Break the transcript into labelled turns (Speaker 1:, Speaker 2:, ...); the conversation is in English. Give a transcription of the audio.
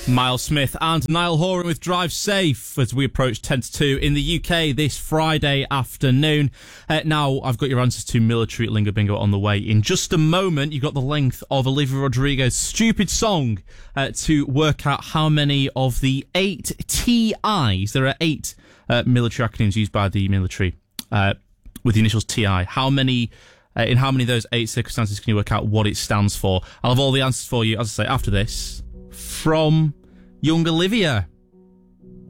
Speaker 1: Miles Smith and Niall Horan with Drive Safe as we approach 10 to 2 in the UK this Friday afternoon. Now, I've got your answers to military lingo bingo on the way. In just a moment, you've got the length of Olivia Rodrigo's stupid song to work out how many of the 8 TIs, there are 8 military acronyms used by the military with the initials TI. How many... in how many of those 8 circumstances can you work out what it stands for? I'll have all the answers for you, as I say, after this, from young Olivia.